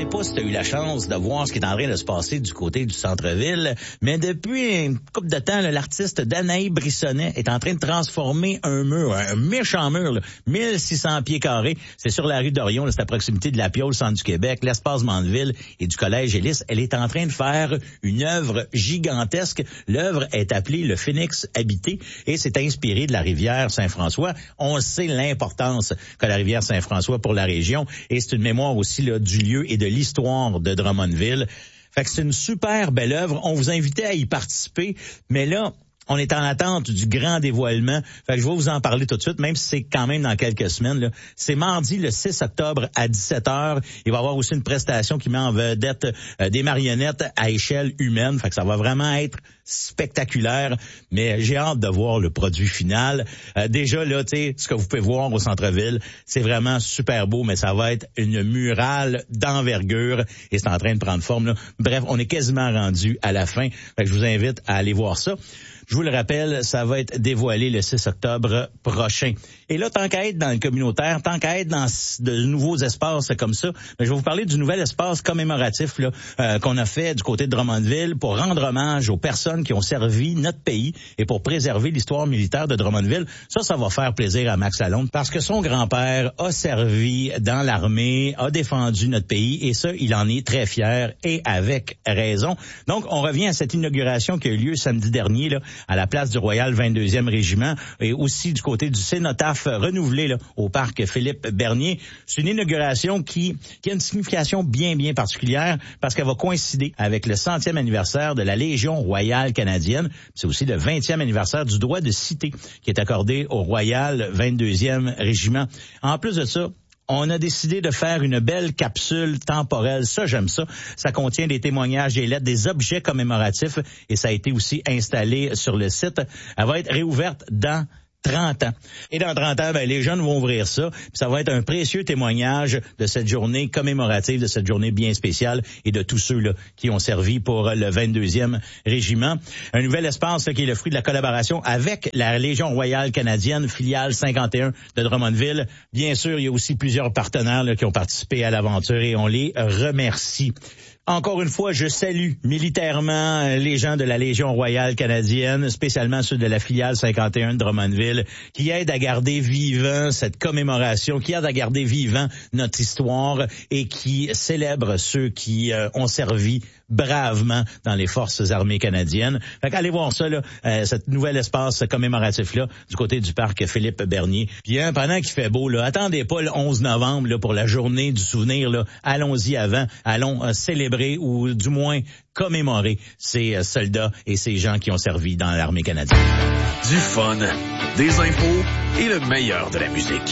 sais pas si tu as eu la chance de voir ce qui est en train de se passer du côté du centre-ville, mais depuis une couple de temps, là, l'artiste Danaï Brissonnet est en train de transformer un mur, un méchant mur, là, 1600 pieds carrés. C'est sur la rue d'Orion, là, c'est à proximité de la Piole, centre du Québec, l'espace Mandeville et du Collège Élis. Elle est en train de faire une œuvre gigantesque. L'œuvre est appelée le Phénix habité et c'est inspiré de la rivière Saint-François. On sait l'importance que la rivière Saint-François pour la région et c'est une mémoire aussi là, du lieu et de l'histoire de Drummondville. Fait que c'est une super belle œuvre. On vous invitait à y participer, mais là, on est en attente du grand dévoilement. Fait que je vais vous en parler tout de suite, même si c'est quand même dans quelques semaines. Là. C'est mardi, le 6 octobre à 17h. Il va y avoir aussi une prestation qui met en vedette des marionnettes à échelle humaine. Fait que ça va vraiment être spectaculaire, mais j'ai hâte de voir le produit final. Déjà, là, tu sais, ce que vous pouvez voir au centre-ville, c'est vraiment super beau, mais ça va être une murale d'envergure et c'est en train de prendre forme. Là. Bref, on est quasiment rendu à la fin. Fait que je vous invite à aller voir ça. Je vous le rappelle, ça va être dévoilé le 6 octobre prochain. Et là, tant qu'à être dans le communautaire, tant qu'à être dans de nouveaux espaces comme ça, je vais vous parler du nouvel espace commémoratif là, qu'on a fait du côté de Drummondville pour rendre hommage aux personnes qui ont servi notre pays et pour préserver l'histoire militaire de Drummondville. Ça va faire plaisir à Max Lalonde parce que son grand-père a servi dans l'armée, a défendu notre pays et ça, il en est très fier et avec raison. Donc, on revient à cette inauguration qui a eu lieu samedi dernier là, à la place du Royal 22e Régiment et aussi du côté du cénotaphe renouvelé là, au parc Philippe Bernier. C'est une inauguration qui a une signification bien particulière parce qu'elle va coïncider avec le 100e anniversaire de la Légion royale canadienne. C'est aussi le 20e anniversaire du droit de cité qui est accordé au Royal 22e Régiment. En plus de ça, on a décidé de faire une belle capsule temporelle. Ça, j'aime ça. Ça contient des témoignages, des lettres, des objets commémoratifs et ça a été aussi installé sur le site. Elle va être réouverte dans 30 ans. Et dans 30 ans, les jeunes vont ouvrir ça. Puis ça va être un précieux témoignage de cette journée commémorative, de cette journée bien spéciale et de tous ceux là, qui ont servi pour le 22e Régiment. Un nouvel espace là, qui est le fruit de la collaboration avec la Légion royale canadienne, filiale 51 de Drummondville. Bien sûr, il y a aussi plusieurs partenaires là, qui ont participé à l'aventure et on les remercie. Encore une fois, je salue militairement les gens de la Légion royale canadienne, spécialement ceux de la filiale 51 de Drummondville, qui aident à garder vivant cette commémoration, qui aident à garder vivant notre histoire et qui célèbrent ceux qui ont servi bravement dans les forces armées canadiennes. Fait qu'allez voir ça, là, cet nouvel espace commémoratif-là, du côté du parc Philippe Bernier. Puis pendant qu'il fait beau, là, attendez pas le 11 novembre là, pour la journée du souvenir. Là, allons-y avant, allons célébrer ou du moins commémorer ces soldats et ces gens qui ont servi dans l'armée canadienne. Du fun, des infos et le meilleur de la musique.